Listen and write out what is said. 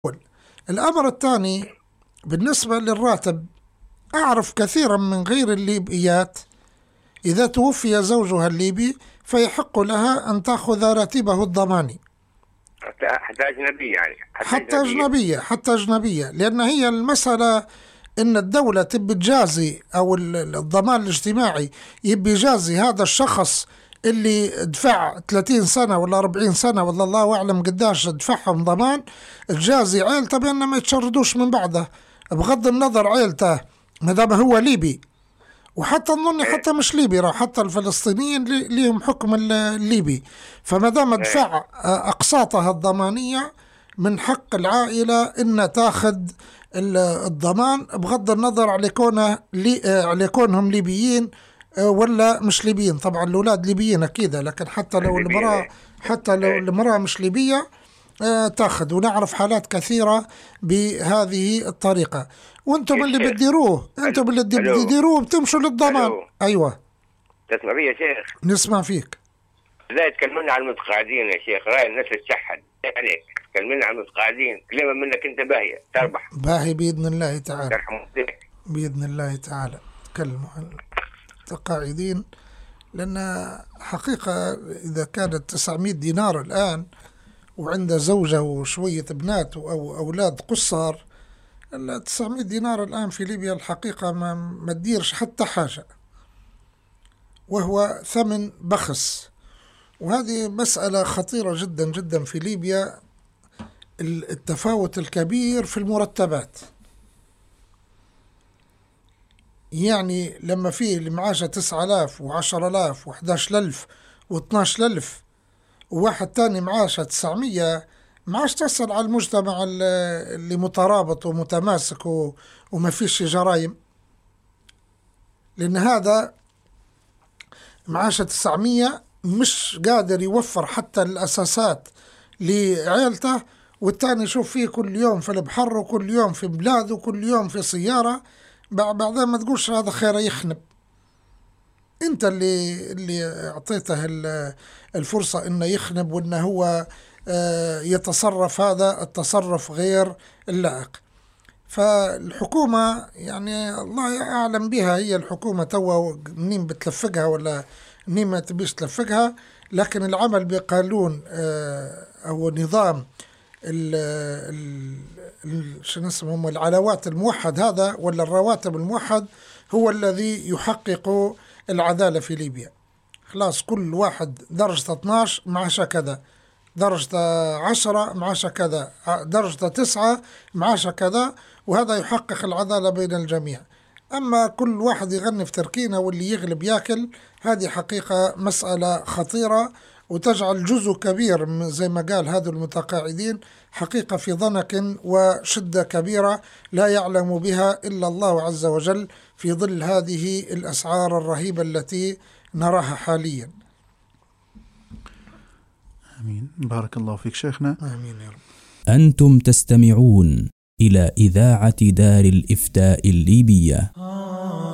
الأمر الثاني بالنسبة للراتب، أعرف كثيرا من غير الليبيات إذا توفي زوجها الليبي فيحق لها أن تأخذ راتبه الضماني حتى أجنبية، يعني حتى أجنبية، لأن هي المسألة إن الدولة تبي تجازي، أو الضمان الاجتماعي يبي يجازي هذا الشخص اللي دفع 30 سنة ولا 40 سنة ولا الله أعلم قداش دفعهم ضمان، تجازي عيلته بأن ما يتشردوش من بعده، بغض النظر عيلته ما دام هو ليبي. وحتى نظني حتى مش ليبي، راه حتى الفلسطينيين ليهم حكم الليبي، فما دام دفع أقساطها الضمانية من حق العائلة إن تاخذ الضمان بغض النظر على كونهم ليبيين ولا مش ليبيين. طبعا الأولاد ليبيين أكيد، لكن حتى لو المرأة مش ليبية تاخذ. ونعرف حالات كثيرة بهذه الطريقة. وانتم اللي بتديروه بتمشوا للضمان. ايوه تسمع فيه يا شيخ؟ نسمع فيك. لا تكلمنا عن المتقاعدين يا شيخ، راي الناس تشحن عليك، تكلمنا عن المتقاعدين، كلمة منك انت باهية تربح باهي بإذن الله تعالى، ترحم بإذن الله تعالى. تكلموا عن المتقاعدين، لأن حقيقة إذا كانت 900 دينار الآن وعنده زوجة وشوية بنات أو أولاد قصار، 900 دينار الآن في ليبيا الحقيقة ما تديرش حتى حاجة، وهو ثمن بخس. وهذه مسألة خطيرة جدا جدا في ليبيا، التفاوت الكبير في المرتبات. يعني لما فيه اللي معاشه 9000 و10000 و11000 و12000 وواحد تاني معاشه 900، معاش تصل على المجتمع اللي مترابط ومتماسك وما فيش جرائم. لأن هذا معاشه 900 مش قادر يوفر حتى الأساسات لعيلته، والتاني يشوف فيه كل يوم في البحر وكل يوم في بلاده وكل يوم في سيارة. بعدين ما تقولش هذا خير يخنب. انت اللي اعطيته الفرصة انه يخنب وانه هو يتصرف هذا التصرف غير اللائق. فالحكومة يعني الله أعلم بها، هي الحكومة توا منين بتلفقها ولا منين ما تبيش تلفقها، لكن العمل بقانون أو نظام شنو اسمهم العلاوات الموحد هذا ولا الرواتب الموحد هو الذي يحقق العدالة في ليبيا. خلاص كل واحد درجة 12 معاشه كذا، درجة 10 معاشه كذا، درجة 9 معاشه كذا، وهذا يحقق العدالة بين الجميع. أما كل واحد يغني في تركينة واللي يغلب ياكل، هذه حقيقة مسألة خطيرة وتجعل جزء كبير زي ما قال هذا المتقاعدين حقيقة في ضنك وشدة كبيرة لا يعلم بها إلا الله عز وجل في ظل هذه الأسعار الرهيبة التي نراها حاليا. آمين. بارك الله فيك شيخنا. آمين يا رب. أنتم تستمعون إلى إذاعة دار الإفتاء الليبية.